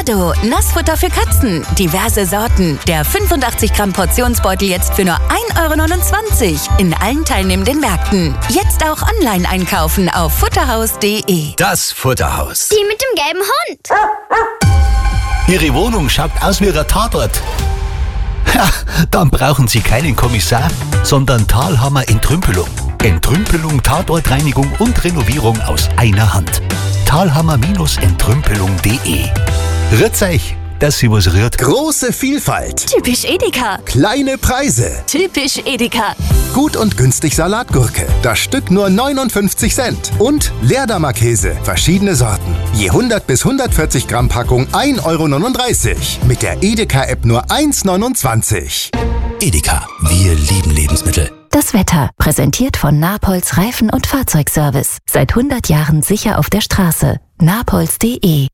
Dado, Nassfutter für Katzen. Diverse Sorten. Der 85 Gramm Portionsbeutel jetzt für nur 1,29 € in allen teilnehmenden Märkten. Jetzt auch online einkaufen auf futterhaus.de. Das Futterhaus. Die mit dem gelben Hund. Ihre Wohnung schaut aus wie ein Tatort. Ja, dann brauchen Sie keinen Kommissar, sondern Thalhammer Entrümpelung. Entrümpelung, Tatortreinigung und Renovierung aus einer Hand. Thalhammer-entrümpelung.de. Rührt euch, dass sie was rührt. Große Vielfalt. Typisch Edeka. Kleine Preise. Typisch Edeka. Gut und günstig Salatgurke. Das Stück nur 59 Cent. Und Leerdammer Käse. Verschiedene Sorten. Je 100 bis 140 Gramm Packung 1,39 € Mit der Edeka-App nur 1,29 €. Edeka, wir lieben Lebensmittel. Das Wetter, präsentiert von Napolz Reifen- und Fahrzeugservice. Seit 100 Jahren sicher auf der Straße. napolz.de.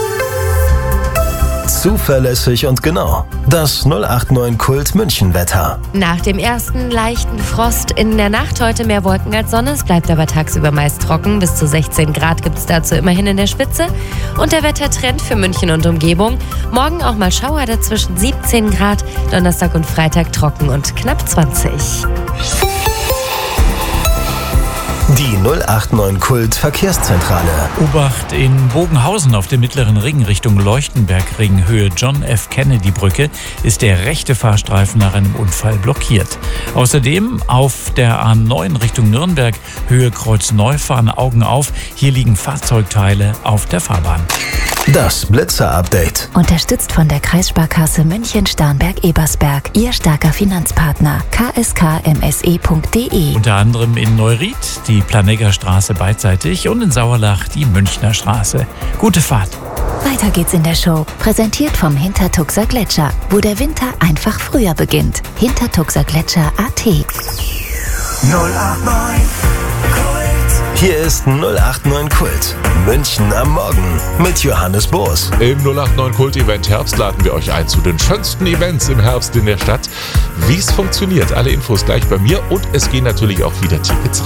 Zuverlässig und genau. Das 089 Kult München Wetter. Nach dem ersten leichten Frost in der Nacht heute mehr Wolken als Sonne. Es bleibt aber tagsüber meist trocken. Bis zu 16 Grad gibt es dazu immerhin in der Spitze. Und der Wettertrend für München und Umgebung. Morgen auch mal Schauer dazwischen 17 Grad. Donnerstag und Freitag trocken und knapp 20. Die 089 Kult Verkehrszentrale. Obacht in Bogenhausen auf dem mittleren Ring Richtung Leuchtenberg-Ring Höhe John F. Kennedy-Brücke ist der rechte Fahrstreifen nach einem Unfall blockiert. Außerdem auf der A9 Richtung Nürnberg Höhe Kreuz Neufahren Augen auf. Hier liegen Fahrzeugteile auf der Fahrbahn. Das Blitzer-Update. Unterstützt von der Kreissparkasse München-Starnberg-Ebersberg. Ihr starker Finanzpartner. kskmse.de. Unter anderem in Neuried die Planegger Straße beidseitig und in Sauerlach die Münchner Straße. Gute Fahrt. Weiter geht's in der Show. Präsentiert vom Hintertuxer Gletscher, wo der Winter einfach früher beginnt. Hintertuxergletscher.at. 089 Hier ist 089 Kult. München am Morgen mit Johannes Boos. Im 089 Kult Event Herbst laden wir euch ein zu den schönsten Events im Herbst in der Stadt. Wie es funktioniert, alle Infos gleich bei mir und es gehen natürlich auch wieder Tickets